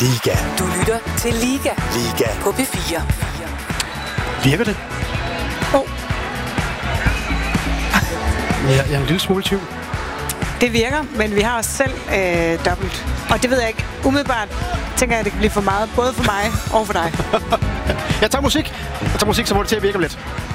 Liga. Du lytter til Liga. Liga. På P4. Virker det? Jeg er en lille smule i tvivl. Det virker, men vi har os selv dobbelt. Og det ved jeg ikke. Umiddelbart tænker jeg, at det kan blive for meget, både for mig og for dig. Jeg tager musik, så må det til at virke om lidt.